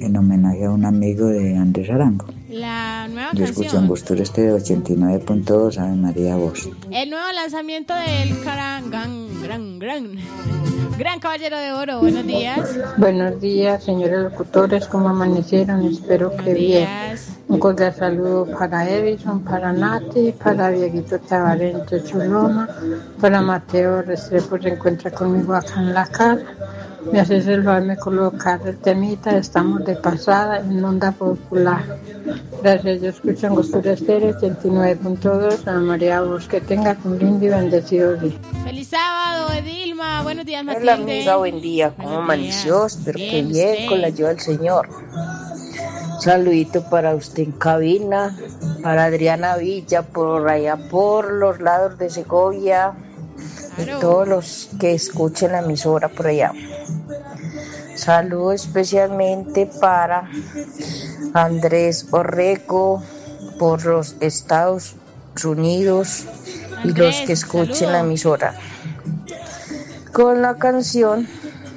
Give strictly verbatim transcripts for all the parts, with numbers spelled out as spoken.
en homenaje a un amigo de Andrés Arango. La nueva Yo canción. escucho Angostura Estéreo ochenta y nueve punto dos, Ave María Voz. El nuevo lanzamiento del gran, gran, gran, gran, gran Caballero de Oro. Buenos días. Buenos días, señores locutores, ¿cómo amanecieron? Espero Buenos que bien. días. Un cordial saludo para Edison, para Nati, para Dieguito Tabarente Choloma, para Mateo Restrepo, se encuentra conmigo acá en la casa. Me haces el favor de colocar el temita, estamos de pasada en Onda Popular. Gracias, yo escucho Angostura Estéreo ochenta y nueve punto dos, Ana María Vos, que tengas un lindo y bendecido día. Feliz sábado, Edilma. Buenos días, Matilde. Hola amiga, buen día, ¿cómo Buenos amaneció? días. Espero que Bien, bien, usted. con la ayuda del Señor. Saludito para usted en cabina, para Adriana Villa, por allá por los lados de Segovia, Claro. y todos los que escuchen la emisora por allá. Saludo especialmente para Andrés Orrego por los Estados Unidos y Andrés, los que escuchen saludo. la emisora. Con la canción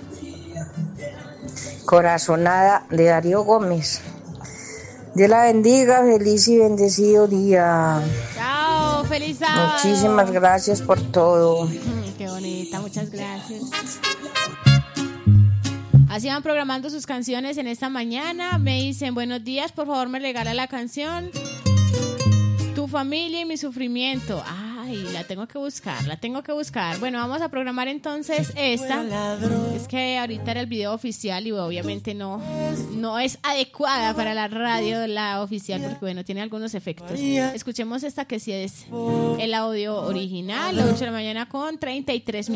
Corazonada de Darío Gómez. Dios la bendiga, feliz y bendecido día. Chao, feliz sábado. Muchísimas gracias por todo. Mm, Qué bonita, muchas gracias. Así van programando sus canciones en esta mañana. Me dicen, buenos días, por favor me regala la canción Tu familia y mi sufrimiento. Ay, la tengo que buscar, la tengo que buscar. Bueno, vamos a programar entonces esta. Es que ahorita era el video oficial y obviamente no, no es adecuada para la radio, la oficial, porque bueno, tiene algunos efectos. Escuchemos esta que sí es el audio original, ocho de la mañana con treinta y tres minutos.